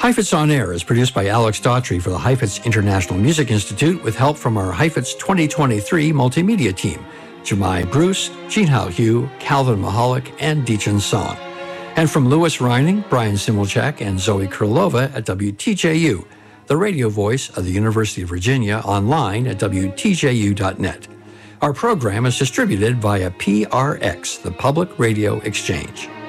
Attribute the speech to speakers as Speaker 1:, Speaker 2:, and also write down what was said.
Speaker 1: Heifetz On Air is produced by Alex Daughtry for the Heifetz International Music Institute with help from our Heifetz 2023 multimedia team, Jemai Bruce, Jean-Hao Hu, Calvin Mahalik, and Deechan Song. And from Louis Reining, Brian Simulchak, and Zoe Krylova at WTJU, the radio voice of the University of Virginia, online at WTJU.net. Our program is distributed via PRX, the Public Radio Exchange.